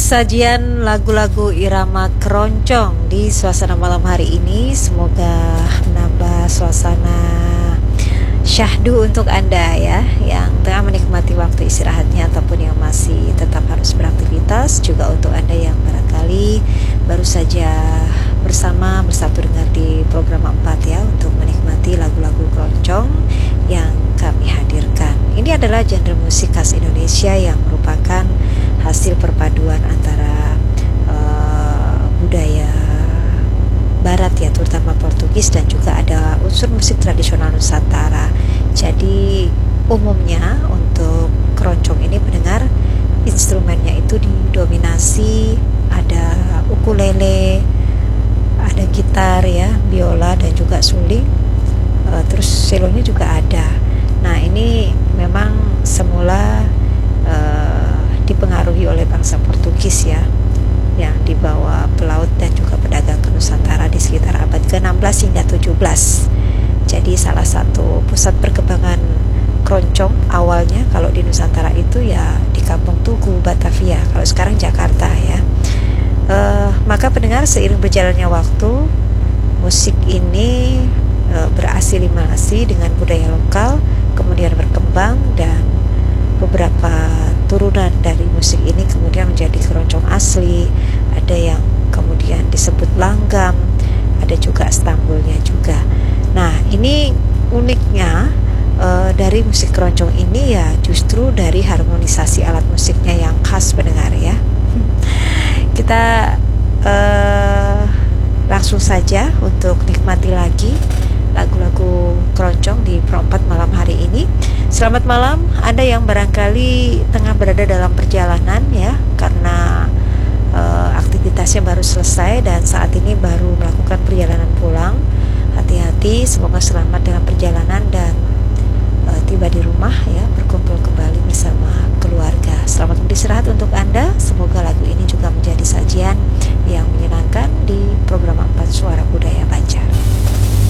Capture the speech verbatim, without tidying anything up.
sajian lagu-lagu irama keroncong di suasana malam hari ini. Semoga menambah suasana syahdu untuk Anda ya, yang tengah menikmati waktu istirahatnya ataupun yang masih tetap harus beraktivitas. Juga untuk Anda yang barangkali baru saja bersama bersatu dengar di program empat ya, untuk menikmati lagu-lagu keroncong yang kami hadirkan. Ini adalah genre musik khas Indonesia yang merupakan hasil perpaduan antara uh, budaya Barat ya, terutama Portugis, dan juga ada unsur musik tradisional Nusantara. Jadi umumnya untuk keroncong ini pendengar, instrumennya itu didominasi ada ukulele, ada gitar ya, biola dan juga suling, uh, terus selonya juga ada. Nah ini memang semula uh, dipengaruhi oleh bangsa Portugis ya, yang dibawa pelaut dan juga pedagang ke Nusantara di sekitar abad ke enam belas hingga tujuh belas. Jadi salah satu pusat perkembangan keroncong awalnya kalau di Nusantara itu ya di Kampung Tugu, Batavia, kalau sekarang Jakarta ya. Uh, maka pendengar, seiring berjalannya waktu, musik ini uh, berasimilasi dengan budaya lokal, kemudian berkembang, dan beberapa turunan dari musik ini kemudian menjadi keroncong asli. Ada yang kemudian disebut langgam, ada juga stambulnya juga. Nah ini uniknya uh, dari musik keroncong ini ya, justru dari harmonisasi alat musiknya yang khas pendengar ya. Kita uh, langsung saja untuk nikmati lagi lagu-lagu keroncong di Pro empat malam hari ini. Selamat malam Anda yang barangkali tengah berada dalam perjalanan ya, karena uh, aktivitasnya baru selesai dan saat ini baru melakukan perjalanan pulang. Hati-hati, semoga selamat dalam perjalanan dan uh, tiba di rumah ya, berkumpul kembali bersama keluarga. Selamat beristirahat untuk Anda. Semoga lagu ini juga